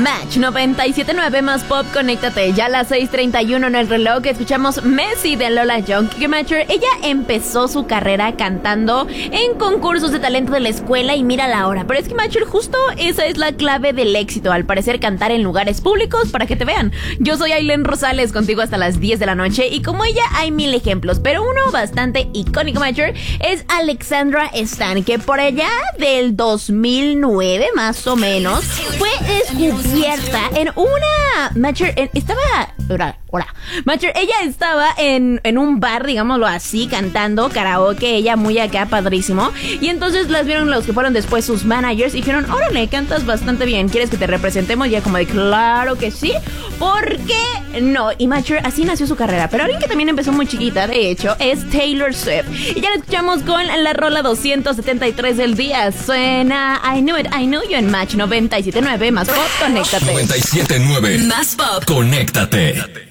Match 97.9 más pop, conéctate. Ya a las 6:31 en el reloj escuchamos Messi de Lola Young. Kike Matcher, ella empezó su carrera cantando en concursos de talento de la escuela y mira la hora. Pero es que Matcher, justo esa es la clave del éxito, al parecer cantar en lugares públicos para que te vean. Yo soy Aileen Rosales, contigo hasta las 10 de la noche y como ella hay mil ejemplos, pero uno bastante icónico, Matcher, es Alexandra Stan, que por allá del 2009 más o menos fue descubierta en una Matcher, Matcher, ella estaba en un bar, digámoslo así, cantando karaoke, ella muy acá, padrísimo. Y entonces las vieron los que fueron después sus managers y dijeron, órale, cantas bastante bien, ¿quieres que te representemos? Y ella como de, claro que sí, ¿por qué no? Y Matcher, así nació su carrera. Pero alguien que también empezó muy chiquita, de hecho, es Taylor Swift. Y ya la escuchamos con la rola 273 del día. Suena I Knew It, I Knew You en Match 97.9 más pop, conéctate. 97.9 más pop, conéctate.